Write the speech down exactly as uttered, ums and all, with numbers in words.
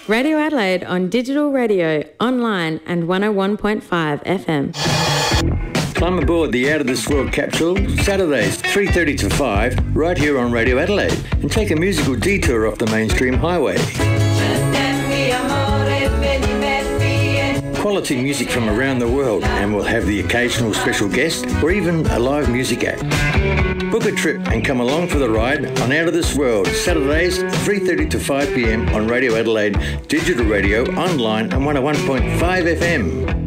Radio Adelaide on digital radio, online and one oh one point five F M. Climb aboard the Out of This World capsule Saturdays three thirty to five right here on Radio Adelaide and take a musical detour off the mainstream highway. Quality music from around the world, and we'll have the occasional special guest or even a live music act. Book a trip and come along for the ride on Out of This World, Saturdays three thirty to five p m on Radio Adelaide, digital radio, online and one oh one point five F M.